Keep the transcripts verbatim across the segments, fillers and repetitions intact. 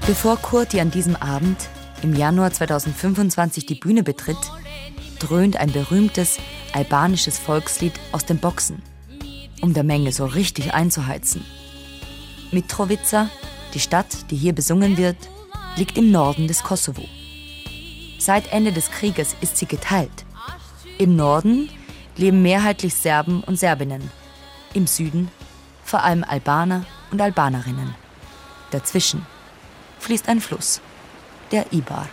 Bevor Kurti an diesem Abend im Januar zweitausendfünfundzwanzig die Bühne betritt, dröhnt ein berühmtes albanisches Volkslied aus den Boxen, um der Menge so richtig einzuheizen. Mitrovica, die Stadt, die hier besungen wird, liegt im Norden des Kosovo. Seit Ende des Krieges ist sie geteilt. Im Norden leben mehrheitlich Serben und Serbinnen, im Süden vor allem Albaner und Albanerinnen. Dazwischen fließt ein Fluss, der Ibar.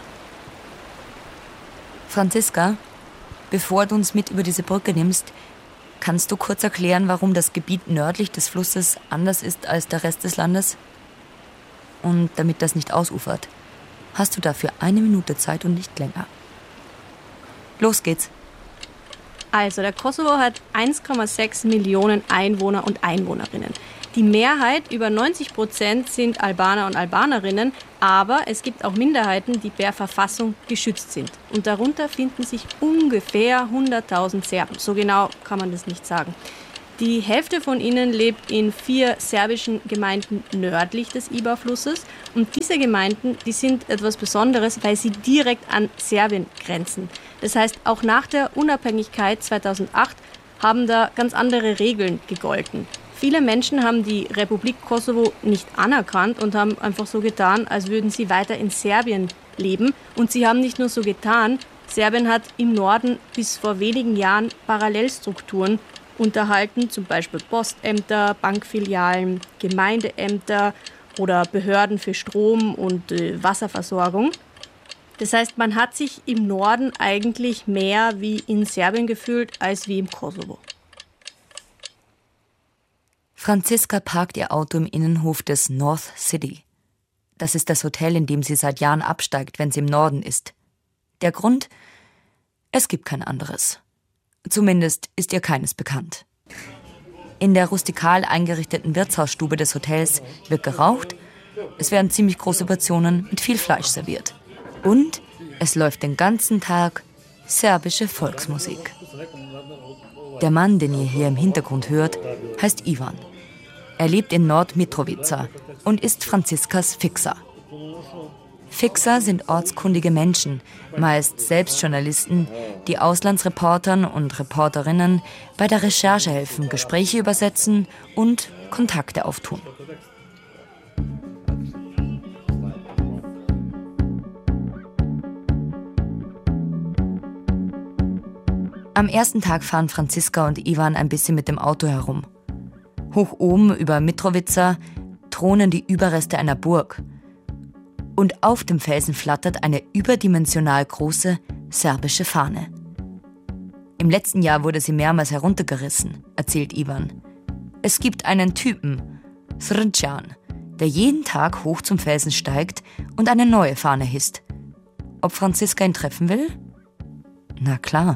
Franziska, bevor du uns mit über diese Brücke nimmst, kannst du kurz erklären, warum das Gebiet nördlich des Flusses anders ist als der Rest des Landes? Und damit das nicht ausufert, hast du dafür eine Minute Zeit und nicht länger. Los geht's. Also, der Kosovo hat eins Komma sechs Millionen Einwohner und Einwohnerinnen. Die Mehrheit, über neunzig Prozent, sind Albaner und Albanerinnen, aber es gibt auch Minderheiten, die per Verfassung geschützt sind. Und darunter finden sich ungefähr hunderttausend Serben. So genau kann man das nicht sagen. Die Hälfte von ihnen lebt in vier serbischen Gemeinden nördlich des Ibar-Flusses. Und diese Gemeinden, die sind etwas Besonderes, weil sie direkt an Serbien grenzen. Das heißt, auch nach der Unabhängigkeit zweitausendacht haben da ganz andere Regeln gegolten. Viele Menschen haben die Republik Kosovo nicht anerkannt und haben einfach so getan, als würden sie weiter in Serbien leben. Und sie haben nicht nur so getan, Serbien hat im Norden bis vor wenigen Jahren Parallelstrukturen unterhalten, zum Beispiel Postämter, Bankfilialen, Gemeindeämter oder Behörden für Strom- und äh, Wasserversorgung. Das heißt, man hat sich im Norden eigentlich mehr wie in Serbien gefühlt als wie im Kosovo. Franziska parkt ihr Auto im Innenhof des North City. Das ist das Hotel, in dem sie seit Jahren absteigt, wenn sie im Norden ist. Der Grund? Es gibt kein anderes. Zumindest ist ihr keines bekannt. In der rustikal eingerichteten Wirtshausstube des Hotels wird geraucht, es werden ziemlich große Portionen mit viel Fleisch serviert. Und es läuft den ganzen Tag serbische Volksmusik. Der Mann, den ihr hier im Hintergrund hört, heißt Ivan. Er lebt in Nord-Mitrovica und ist Franziskas Fixer. Fixer sind ortskundige Menschen, meist selbst Journalisten, die Auslandsreportern und Reporterinnen bei der Recherche helfen, Gespräche übersetzen und Kontakte auftun. Am ersten Tag fahren Franziska und Ivan ein bisschen mit dem Auto herum. Hoch oben über Mitrovica thronen die Überreste einer Burg. Und auf dem Felsen flattert eine überdimensional große serbische Fahne. Im letzten Jahr wurde sie mehrmals heruntergerissen, erzählt Ivan. Es gibt einen Typen, Srđan, der jeden Tag hoch zum Felsen steigt und eine neue Fahne hisst. Ob Franziska ihn treffen will? Na klar.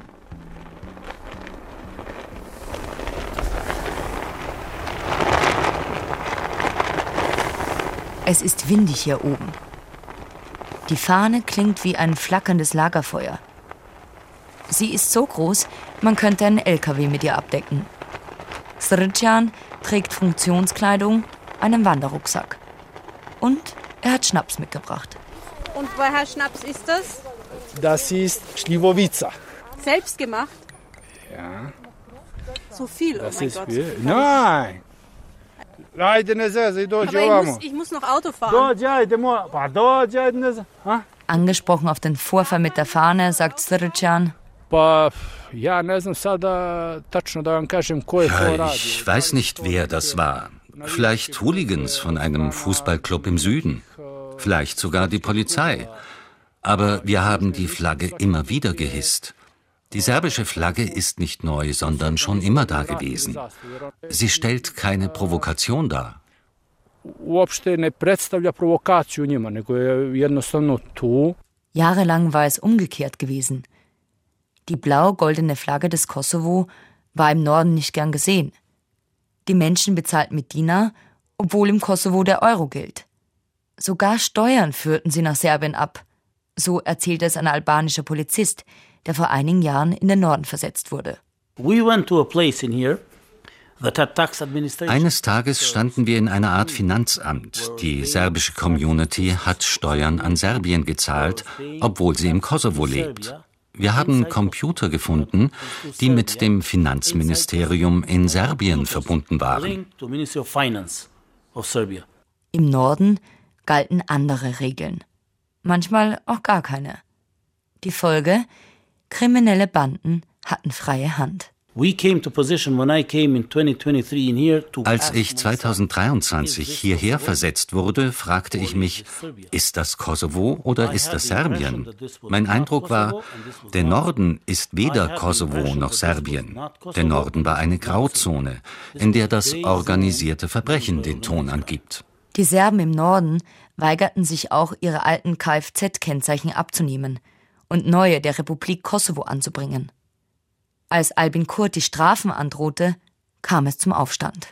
Es ist windig hier oben. Die Fahne klingt wie ein flackerndes Lagerfeuer. Sie ist so groß, man könnte einen L K W mit ihr abdecken. Srđan trägt Funktionskleidung, einen Wanderrucksack. Und er hat Schnaps mitgebracht. Und woher Schnaps ist das? Das ist Šljivovica. Selbst gemacht? Ja. So viel, oh Das mein ist Gott. viel. Nein. Ajde, ne zezaj, dođi Aber ich ovamo. muss, ich muss noch Auto fahren. Dođi, ajde, mo- pa dođi, ajde, ne znam. Ha? Angesprochen auf den Vorfall mit der Fahne, sagt Srđan. Pa, ja ne znam sada tačno da vam kažem ko je to Ja, radio. ich weiß nicht, wer das war. Vielleicht Hooligans von einem Fußballclub im Süden. Vielleicht sogar die Polizei. Aber wir haben die Flagge immer wieder gehisst. Die serbische Flagge ist nicht neu, sondern schon immer da gewesen. Sie stellt keine Provokation dar. Uopšte ne predstavlja provokaciju njima, nego je jednostavno tu. Jahrelang war es umgekehrt gewesen. Die blau-goldene Flagge des Kosovo war im Norden nicht gern gesehen. Die Menschen bezahlten mit Dinar, obwohl im Kosovo der Euro gilt. Sogar Steuern führten sie nach Serbien ab. So erzählte es ein albanischer Polizist, der vor einigen Jahren in den Norden versetzt wurde. We went to a place in here Eines Tages standen wir in einer Art Finanzamt. Die serbische Community hat Steuern an Serbien gezahlt, obwohl sie im Kosovo lebt. Wir haben Computer gefunden, die mit dem Finanzministerium in Serbien verbunden waren. Im Norden galten andere Regeln. Manchmal auch gar keine. Die Folge: kriminelle Banden hatten freie Hand. Als ich zweitausenddreiundzwanzig hierher versetzt wurde, fragte ich mich, ist das Kosovo oder ist das Serbien? Mein Eindruck war, der Norden ist weder Kosovo noch Serbien. Der Norden war eine Grauzone, in der das organisierte Verbrechen den Ton angibt. Die Serben im Norden weigerten sich auch, ihre alten Kfz-Kennzeichen abzunehmen und neue der Republik Kosovo anzubringen. Als Albin Kurti Strafen androhte, kam es zum Aufstand.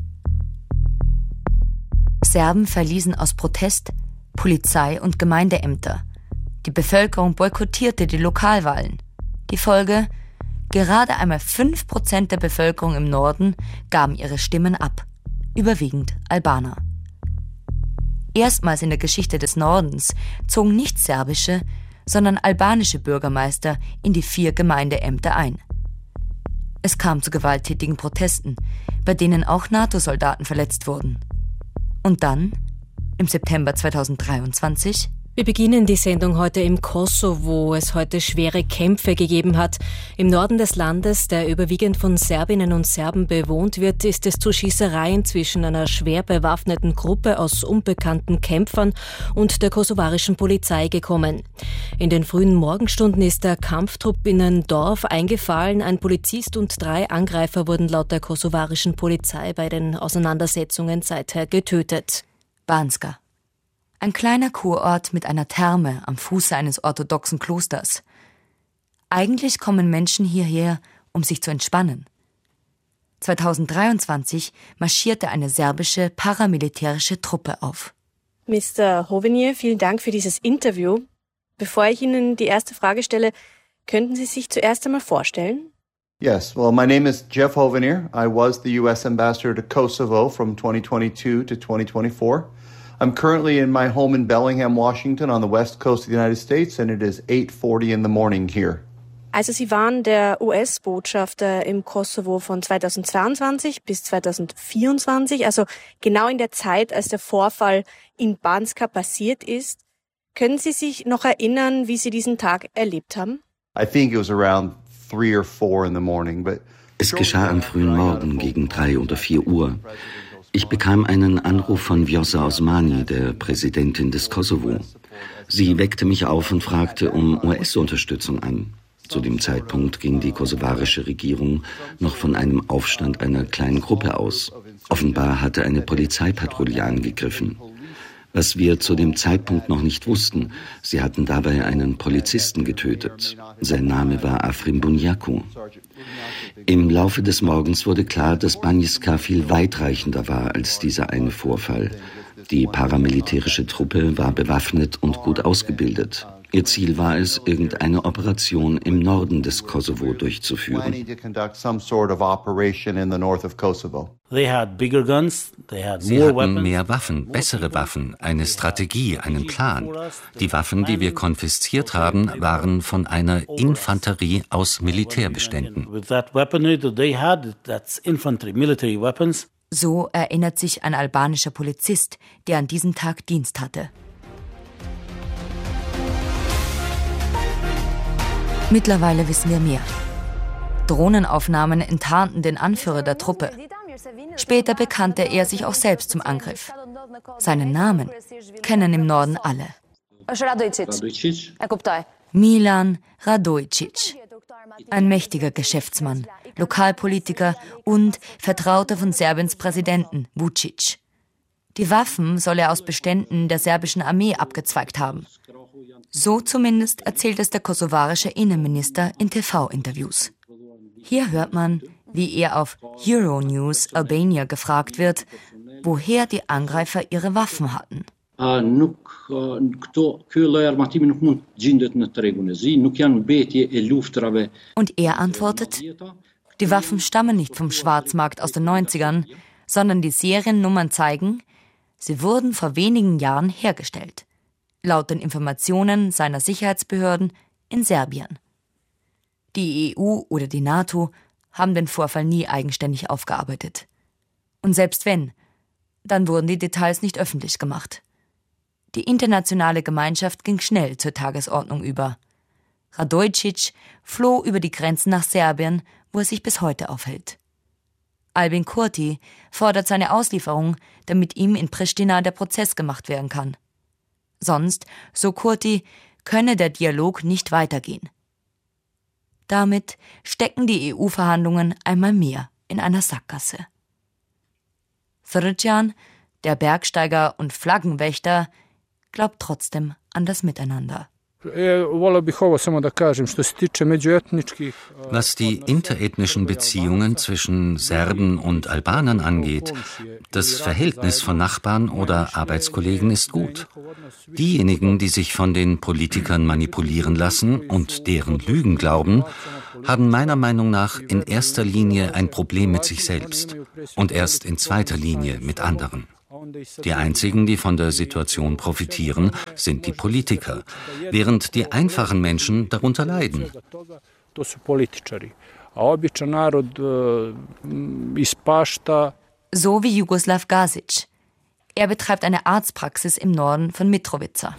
Serben verließen aus Protest Polizei und Gemeindeämter. Die Bevölkerung boykottierte die Lokalwahlen. Die Folge: gerade einmal fünf Prozent der Bevölkerung im Norden gaben ihre Stimmen ab, überwiegend Albaner. Erstmals in der Geschichte des Nordens zogen nicht serbische, sondern albanische Bürgermeister in die vier Gemeindeämter ein. Es kam zu gewalttätigen Protesten, bei denen auch NATO-Soldaten verletzt wurden. Und dann, im September zweitausenddreiundzwanzig, wir beginnen die Sendung heute im Kosovo, wo es heute schwere Kämpfe gegeben hat. Im Norden des Landes, der überwiegend von Serbinnen und Serben bewohnt wird, ist es zu Schießereien zwischen einer schwer bewaffneten Gruppe aus unbekannten Kämpfern und der kosovarischen Polizei gekommen. In den frühen Morgenstunden ist der Kampftrupp in ein Dorf eingefallen. Ein Polizist und drei Angreifer wurden laut der kosovarischen Polizei bei den Auseinandersetzungen seither getötet. Banska. Ein kleiner Kurort mit einer Therme am Fuße eines orthodoxen Klosters. Eigentlich kommen Menschen hierher, um sich zu entspannen. zweitausenddreiundzwanzig marschierte eine serbische paramilitärische Truppe auf. Mister Hovenier, vielen Dank für dieses Interview. Bevor ich Ihnen die erste Frage stelle, könnten Sie sich zuerst einmal vorstellen? Yes, well, my name is Jeff Hovenier. I was the U S Ambassador to Kosovo from twenty twenty-two to twenty twenty-four. I'm currently in my home in Bellingham, Washington, on the west coast of the United States, and it is eight forty in the morning here. Also Sie waren der U S-Botschafter im Kosovo von zweitausendzweiundzwanzig bis zweitausendvierundzwanzig, also genau in der Zeit, als der Vorfall in Banska passiert ist. Können Sie sich noch erinnern, wie Sie diesen Tag erlebt haben? I think it was around three or four in the morning, but es geschah am frühen Morgen gegen drei oder vier Uhr. Ich bekam einen Anruf von Vjosa Osmani, der Präsidentin des Kosovo. Sie weckte mich auf und fragte um U S-Unterstützung an. Zu dem Zeitpunkt ging die kosovarische Regierung noch von einem Aufstand einer kleinen Gruppe aus. Offenbar hatte eine Polizeipatrouille angegriffen. Was wir zu dem Zeitpunkt noch nicht wussten, sie hatten dabei einen Polizisten getötet. Sein Name war Afrim Bunyaku. Im Laufe des Morgens wurde klar, dass Banjiska viel weitreichender war als dieser eine Vorfall. Die paramilitärische Truppe war bewaffnet und gut ausgebildet. Ihr Ziel war es, irgendeine Operation im Norden des Kosovo durchzuführen. Sie hatten mehr Waffen, bessere Waffen, eine Strategie, einen Plan. Die Waffen, die wir konfisziert haben, waren von einer Infanterie aus Militärbeständen. So erinnert sich ein albanischer Polizist, der an diesem Tag Dienst hatte. Mittlerweile wissen wir mehr. Drohnenaufnahmen enttarnten den Anführer der Truppe. Später bekannte er sich auch selbst zum Angriff. Seinen Namen kennen im Norden alle. Milan Radojcic. Ein mächtiger Geschäftsmann, Lokalpolitiker und Vertrauter von Serbiens Präsidenten Vučić. Die Waffen soll er aus Beständen der serbischen Armee abgezweigt haben. So zumindest erzählt es der kosovarische Innenminister in T V-Interviews. Hier hört man, wie er auf Euronews Albania gefragt wird, woher die Angreifer ihre Waffen hatten. Und er antwortet, Die Waffen stammen nicht vom Schwarzmarkt aus den neunzigern, sondern die Seriennummern zeigen, sie wurden vor wenigen Jahren hergestellt. Laut den Informationen seiner Sicherheitsbehörden in Serbien. Die E U oder die NATO haben den Vorfall nie eigenständig aufgearbeitet. Und selbst wenn, dann wurden die Details nicht öffentlich gemacht. Die internationale Gemeinschaft ging schnell zur Tagesordnung über. Radojcic floh über die Grenzen nach Serbien, wo er sich bis heute aufhält. Albin Kurti fordert seine Auslieferung, damit ihm in Pristina der Prozess gemacht werden kann. Sonst, so Kurti, könne der Dialog nicht weitergehen. Damit stecken die E U-Verhandlungen einmal mehr in einer Sackgasse. Srdjan, der Bergsteiger und Flaggenwächter, glaubt trotzdem an das Miteinander. Was die interethnischen Beziehungen zwischen Serben und Albanern angeht, das Verhältnis von Nachbarn oder Arbeitskollegen ist gut. Diejenigen, die sich von den Politikern manipulieren lassen und deren Lügen glauben, haben meiner Meinung nach in erster Linie ein Problem mit sich selbst und erst in zweiter Linie mit anderen. Die einzigen, die von der Situation profitieren, sind die Politiker, während die einfachen Menschen darunter leiden. So wie Jugoslav Gasic. Er betreibt eine Arztpraxis im Norden von Mitrovica.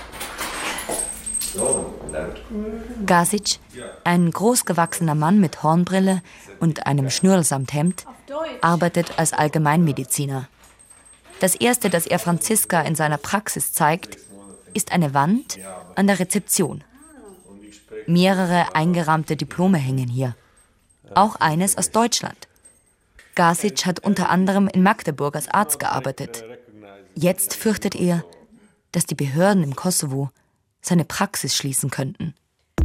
Gasic, ein großgewachsener Mann mit Hornbrille und einem Schnürlsamthemd, arbeitet als Allgemeinmediziner. Das erste, das er Franziska in seiner Praxis zeigt, ist eine Wand an der Rezeption. Mehrere eingerahmte Diplome hängen hier. Auch eines aus Deutschland. Gasic hat unter anderem in Magdeburg als Arzt gearbeitet. Jetzt fürchtet er, dass die Behörden im Kosovo seine Praxis schließen könnten.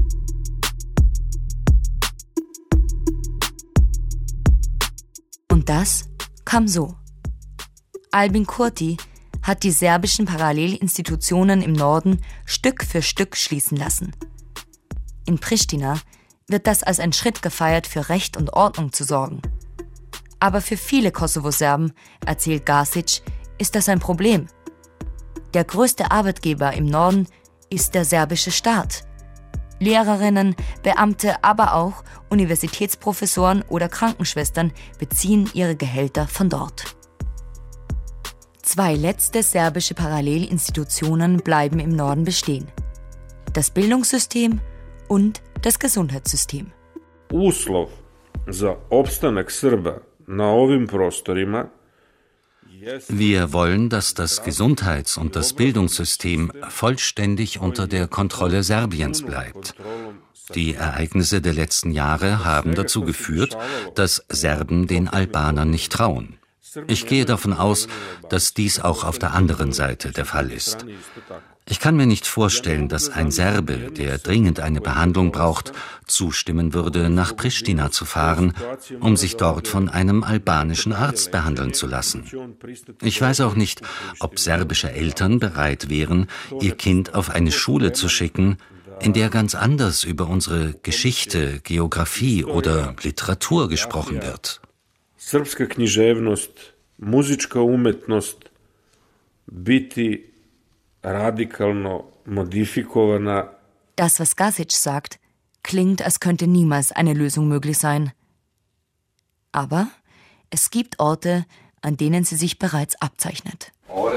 Und das kam so. Albin Kurti hat die serbischen Parallelinstitutionen im Norden Stück für Stück schließen lassen. In Pristina wird das als ein Schritt gefeiert, für Recht und Ordnung zu sorgen. Aber für viele Kosovo-Serben, erzählt Gasic, ist das ein Problem. Der größte Arbeitgeber im Norden ist der serbische Staat. Lehrerinnen, Beamte, aber auch Universitätsprofessoren oder Krankenschwestern beziehen ihre Gehälter von dort. Zwei letzte serbische Parallelinstitutionen bleiben im Norden bestehen. Das Bildungssystem und das Gesundheitssystem. Uslov za opstanak Srba na ovim prostorima. Wir wollen, dass das Gesundheits- und das Bildungssystem vollständig unter der Kontrolle Serbiens bleibt. Die Ereignisse der letzten Jahre haben dazu geführt, dass Serben den Albanern nicht trauen. Ich gehe davon aus, dass dies auch auf der anderen Seite der Fall ist. Ich kann mir nicht vorstellen, dass ein Serbe, der dringend eine Behandlung braucht, zustimmen würde, nach Pristina zu fahren, um sich dort von einem albanischen Arzt behandeln zu lassen. Ich weiß auch nicht, ob serbische Eltern bereit wären, ihr Kind auf eine Schule zu schicken, in der ganz anders über unsere Geschichte, Geografie oder Literatur gesprochen wird. Srpska književnost, muzička umetnost biti radikalno modifikovana. Das, was Gasic sagt, klingt, als könnte niemals eine Lösung möglich sein. Aber es gibt Orte, an denen sie sich bereits abzeichnet.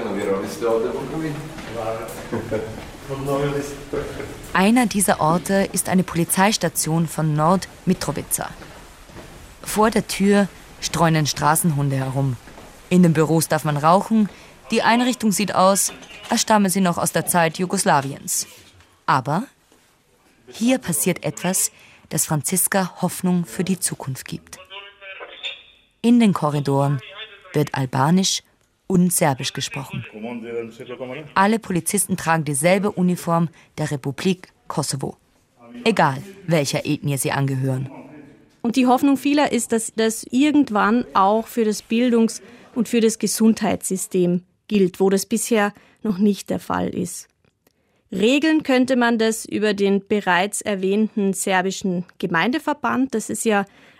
Einer dieser Orte ist eine Polizeistation von Nord-Mitrovica. Vor der Tür streunen Straßenhunde herum. In den Büros darf man rauchen. Die Einrichtung sieht aus, als stamme sie noch aus der Zeit Jugoslawiens. Aber hier passiert etwas, das Franziska Hoffnung für die Zukunft gibt. In den Korridoren wird Albanisch und Serbisch gesprochen. Alle Polizisten tragen dieselbe Uniform der Republik Kosovo. Egal, welcher Ethnie sie angehören. Und die Hoffnung vieler ist, dass das irgendwann auch für das Bildungs- und für das Gesundheitssystem gilt, wo das bisher noch nicht der Fall ist. Regeln könnte man das über den bereits erwähnten serbischen Gemeindeverband. Das ist ja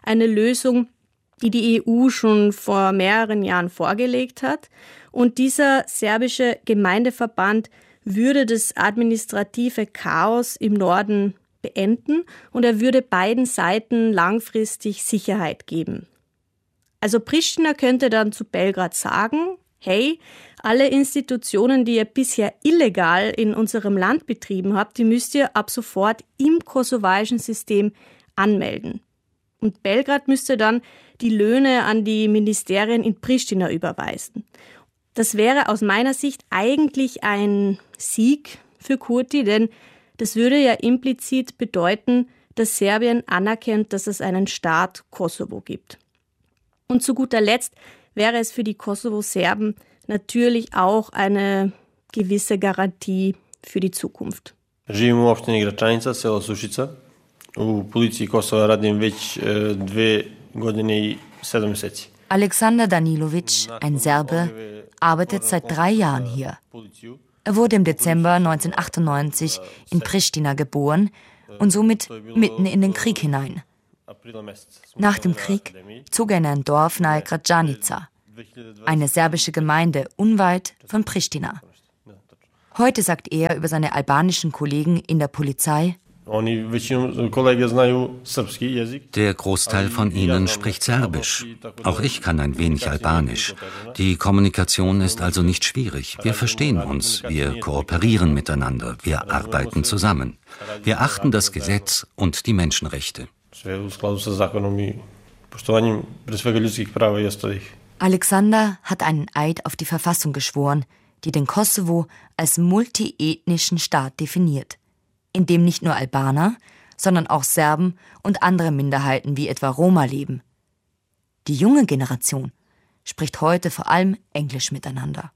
eine Lösung, die die E U schon vor mehreren Jahren vorgelegt hat. Und dieser serbische Gemeindeverband würde das administrative Chaos im Norden beenden und er würde beiden Seiten langfristig Sicherheit geben. Also Pristina könnte dann zu Belgrad sagen, hey, alle Institutionen, die ihr bisher illegal in unserem Land betrieben habt, die müsst ihr ab sofort im kosovarischen System anmelden. Und Belgrad müsste dann die Löhne an die Ministerien in Pristina überweisen. Das wäre aus meiner Sicht eigentlich ein Sieg für Kurti, denn das würde ja implizit bedeuten, dass Serbien anerkennt, dass es einen Staat Kosovo gibt. Und zu guter Letzt wäre es für die Kosovo-Serben natürlich auch eine gewisse Garantie für die Zukunft. Živim u opštini Gračanica, selo Sušica. U policiji Kosova radim već dve godine i sedam meseci. Alexander Danilovic, ein Serbe, arbeitet seit drei Jahren hier. Er wurde im Dezember neunzehnhundertachtundneunzig in Pristina geboren und somit mitten in den Krieg hinein. Nach dem Krieg zog er in ein Dorf nahe Gračanica, eine serbische Gemeinde unweit von Pristina. Heute sagt er über seine albanischen Kollegen in der Polizei: Der Großteil von ihnen spricht Serbisch. Auch ich kann ein wenig Albanisch. Die Kommunikation ist also nicht schwierig. Wir verstehen uns, wir kooperieren miteinander, wir arbeiten zusammen. Wir achten das Gesetz und die Menschenrechte. Alexander hat einen Eid auf die Verfassung geschworen, die den Kosovo als multiethnischen Staat definiert, in dem nicht nur Albaner, sondern auch Serben und andere Minderheiten wie etwa Roma leben. Die junge Generation spricht heute vor allem Englisch miteinander.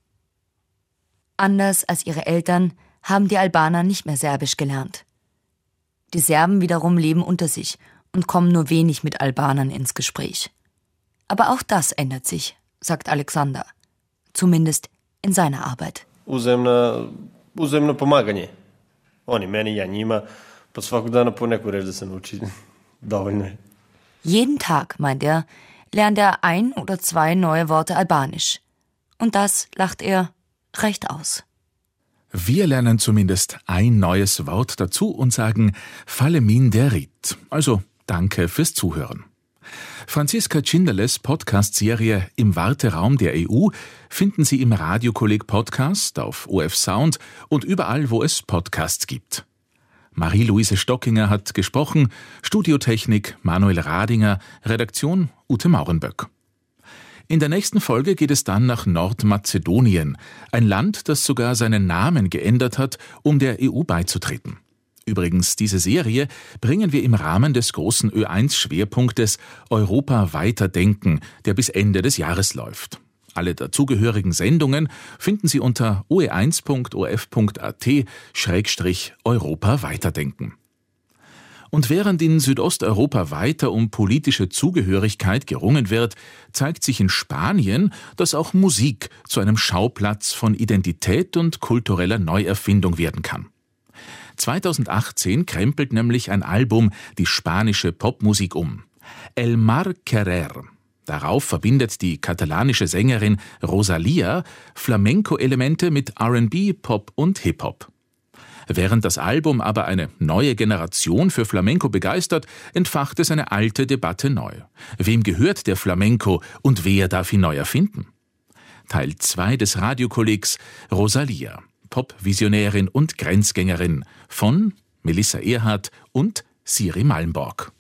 Anders als ihre Eltern haben die Albaner nicht mehr Serbisch gelernt. Die Serben wiederum leben unter sich und kommen nur wenig mit Albanern ins Gespräch. Aber auch das ändert sich, sagt Alexander, zumindest in seiner Arbeit. Uzemno, uzemno pomaganje. Oni meni, ja njima, pa svakog dana po neku reč da se nauči. Dovoljno je. Jeden Tag, meint er, lernt er ein oder zwei neue Worte Albanisch. Und das, lacht er, reicht aus. Wir lernen zumindest ein neues Wort dazu und sagen Falemin derit, also danke fürs Zuhören. Franziska Tschinderles Podcast-Serie Im Warteraum der E U finden Sie im Radiokolleg-Podcast, auf O F Sound und überall, wo es Podcasts gibt. Marie-Louise Stockinger hat gesprochen, Studiotechnik Manuel Radinger, Redaktion Ute Maurenböck. In der nächsten Folge geht es dann nach Nordmazedonien, ein Land, das sogar seinen Namen geändert hat, um der E U beizutreten. Übrigens, diese Serie bringen wir im Rahmen des großen Ö eins Schwerpunktes Europa weiterdenken, der bis Ende des Jahres läuft. Alle dazugehörigen Sendungen finden Sie unter o e eins punkt o f punkt a t Schrägstrich Europa weiterdenken. Und während in Südosteuropa weiter um politische Zugehörigkeit gerungen wird, zeigt sich in Spanien, dass auch Musik zu einem Schauplatz von Identität und kultureller Neuerfindung werden kann. zweitausendachtzehn krempelt nämlich ein Album die spanische Popmusik um. El Mar Querer. Darauf verbindet die katalanische Sängerin Rosalía Flamenco-Elemente mit R and B, Pop und Hip-Hop. Während das Album aber eine neue Generation für Flamenco begeistert, entfacht es eine alte Debatte neu. Wem gehört der Flamenco und wer darf ihn neu erfinden? Teil zwei des Radiokollegs Rosalía, Pop-Visionärin und Grenzgängerin von Melissa Erhardt und Siri Malmborg.